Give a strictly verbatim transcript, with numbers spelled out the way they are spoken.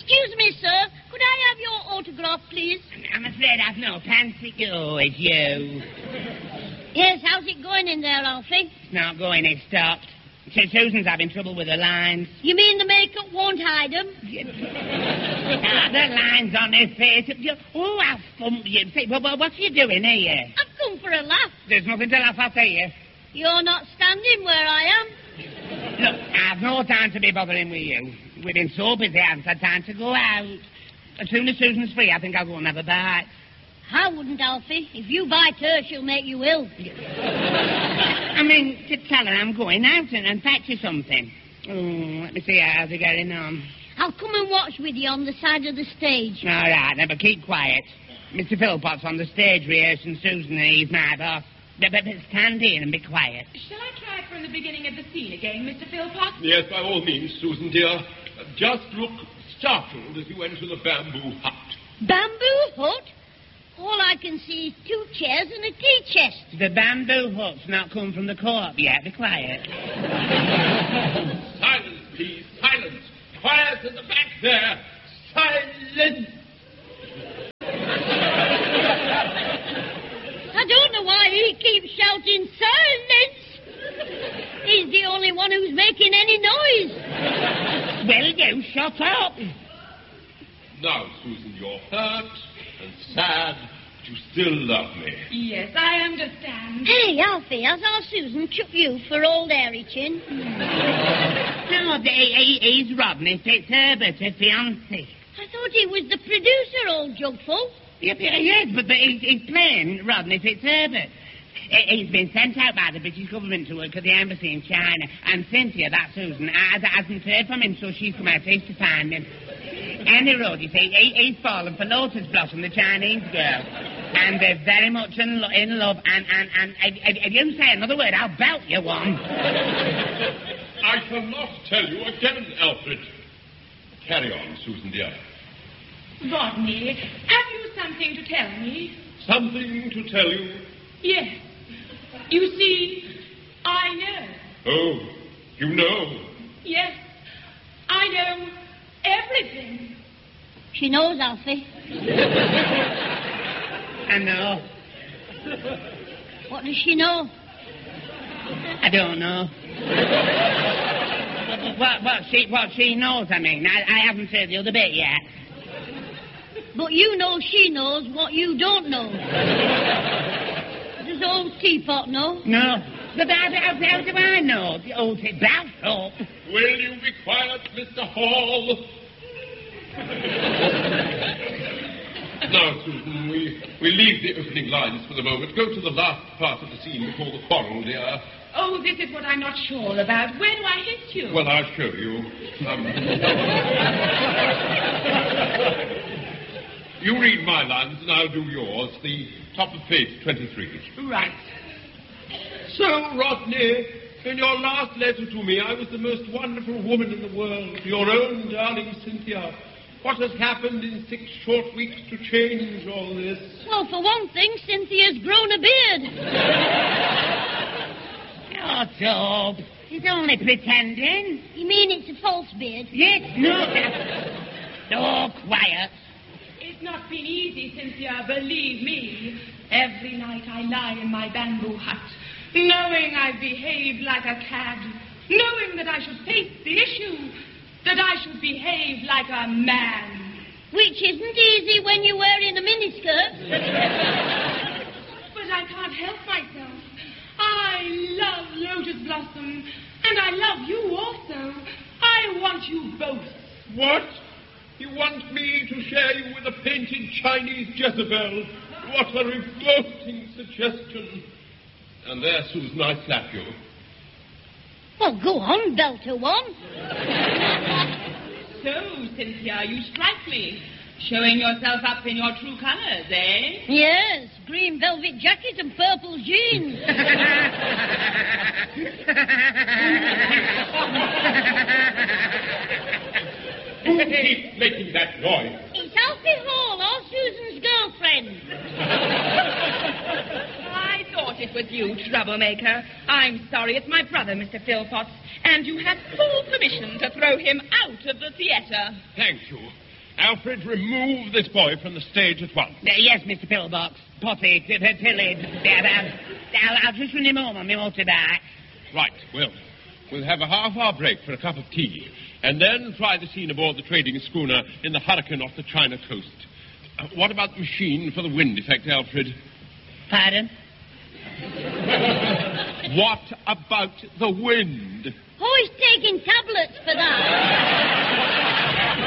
Excuse me, sir. Could I have your autograph, please? I'm afraid I've no fancy. Oh, it's you. Yes, how's it going in there, Alfie? It's not going, it's stopped. So Susan's having trouble with her lines. You mean the makeup won't hide them? Ah, the lines on her face. Oh, how fun you. Say, well, well, what are you doing here? I've come for a laugh. There's nothing to laugh at here. You're not standing where I am. Look, I've no time to be bothering with you. We've been so busy, I haven't had time to go out. As soon as Susan's free, I think I'll go and have a bite. I wouldn't, Alfie. If you bite her, she'll make you ill. I mean, to tell her I'm going out and, and fetch you something. Oh, let me see how they're getting on. I'll come and watch with you on the side of the stage. All right, now, but keep quiet. Mister Philpot's on the stage rehearsing Susan, and he's my boss. But, but, but stand here and be quiet. Shall I try from the beginning of the scene again, Mister Philpot? Yes, by all means, Susan, dear. Uh, just look startled as you enter the bamboo hut. Bamboo hut? All I can see is two chairs and a tea chest. The bamboo hut's not come from the co-op yet. Be quiet. Silence, please. Silence. Quiet at the back there. Silence. I don't know why he keeps shouting silence. He's the only one who's making any noise. Well, you shut up. Now, Susan, you're hurt and sad, but you still love me. Yes, I understand. Hey, Alfie, has our Susan took you for old Airy Chin? No, he, he, he's Rodney Fitzherbert, her fiancé. I thought he was the producer, old jugful. Yes, yes, but, but he's, he's playing Rodney Fitzherbert. He's been sent out by the British government to work at the embassy in China, and Cynthia, that Susan, has, hasn't heard from him, so she's come out east to find him. Any road, you see, he, he's fallen for Lotus Blossom, the Chinese girl, and they're very much in, lo- in love, and, and, and if, if you say another word, I'll belt you one. I shall not tell you again, Alfred. Carry on, Susan, dear. Rodney, have you something to tell me? Something to tell you? Yes. You see, I know. Oh, you know? Yes, I know everything. She knows, Alfie. I know. What does she know? I don't know. What, what, she, what she knows, I mean. I, I haven't heard the other bit yet. But you know she knows what you don't know. Does old Teapot know? No. But how, how, how do I know? The old Balthorpe. Will you be quiet, Mister Hall? Now, Susan, we, we leave the opening lines for the moment. Go to the last part of the scene before the quarrel, dear. Oh, this is what I'm not sure about. Where do I hit you? Well, I'll show you. Um, you read my lines and I'll do yours. The top of page twenty-three. Right. So, Rodney, in your last letter to me, I was the most wonderful woman in the world. Your own darling Cynthia. What has happened in six short weeks to change all this? Well, for one thing, Cynthia's grown a beard. Shut up. He's only pretending. You mean it's a false beard? Yes, no. Oh, quiet. It's not been easy, Cynthia, believe me. Every night I lie in my bamboo hut, knowing I've behaved like a cad, knowing that I should face the issue, that I should behave like a man. Which isn't easy when you're wearing a miniskirt. But I can't help myself. I love Lotus Blossom, and I love you also. I want you both. What? You want me to share you with a painted Chinese Jezebel? What a revolting suggestion. And there, Susan, I slap you. Well, go on, Belter one. So, Cynthia, you strike me. Showing yourself up in your true colours, eh? Yes, green velvet jacket and purple jeans. Who keeps making that noise? It's Alfie Hall, our Susan's girlfriend. I thought it was you, troublemaker. I'm sorry, it's my brother, Mister Philpot, and you have full permission to throw him out of the theatre. Thank you. Alfred, remove this boy from the stage at once. Uh, yes, Mister Pillbox. Poppy, t- t- Tilly. Dad, I'll, I'll, I'll just run him home on my motorbike. Right, well, we'll have a half-hour break for a cup of tea, and then try the scene aboard the trading schooner in the hurricane off the China coast. Uh, what about the machine for the wind effect, Alfred? Pardon? What about the wind? Oh, he's taking tablets for that.